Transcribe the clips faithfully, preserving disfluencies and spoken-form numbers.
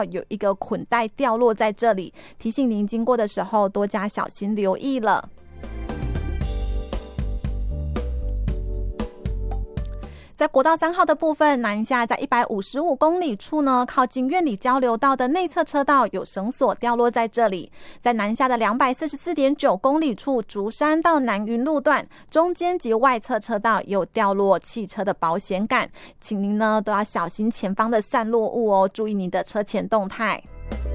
道有一个捆带掉落在这里，提醒您经过的时候多加小心留意了。在国道三号的部分，南下在一百五十五公里处呢，靠近苑里交流道的内侧车道有绳索掉落在这里。在南下的 两百四十四点九公里处，竹山到南云路段中间及外侧车道有掉落汽车的保险杆，请您呢都要小心前方的散落物哦，注意您的车前动态。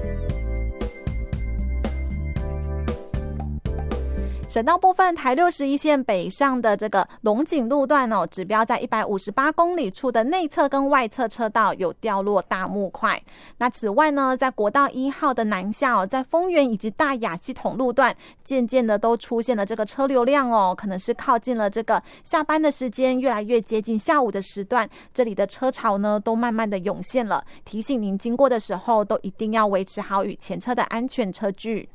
省道部分，台六十一线北上的这个龙井路段哦，指标在一百五十八公里处的内侧跟外侧车道有掉落大木块。那此外呢，在国道一号的南下哦，在丰原以及大雅系统路段，渐渐的都出现了这个车流量哦，可能是靠近了这个下班的时间，越来越接近下午的时段，这里的车潮呢都慢慢的涌现了。提醒您经过的时候，都一定要维持好与前车的安全车距。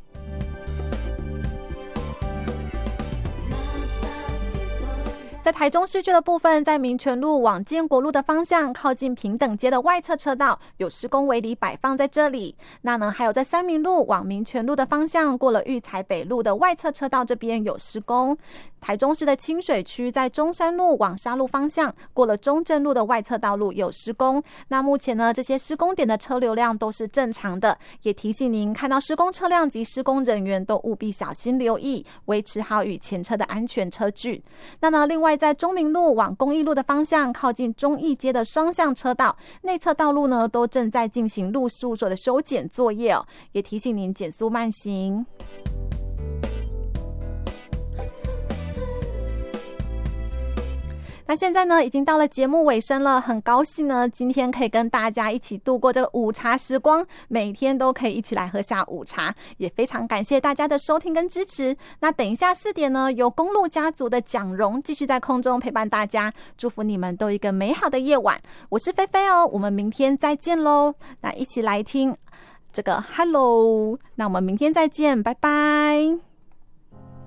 在台中市区的部分，在民权路往建国路的方向，靠近平等街的外侧车道有施工围篱摆放在这里。那呢，还有在三民路往民权路的方向，过了育才北路的外侧车道这边有施工。台中市的清水区在中山路往沙路方向，过了中正路的外侧道路有施工。那目前呢，这些施工点的车流量都是正常的，也提醒您看到施工车辆及施工人员都务必小心留意，维持好与前车的安全车距。那呢，另外在中明路往公益路的方向，靠近忠义街的双向车道内侧道路呢，都正在进行路事务所的修剪作业哦，也提醒您减速慢行。那现在呢，已经到了节目尾声了，很高兴呢，今天可以跟大家一起度过这个午茶时光，每天都可以一起来喝下午茶，也非常感谢大家的收听跟支持。那等一下四点呢，由公路家族的蒋荣继续在空中陪伴大家，祝福你们都一个美好的夜晚。我是菲菲哦，我们明天再见咯。那一起来听这个 Hello， 那我们明天再见，拜拜。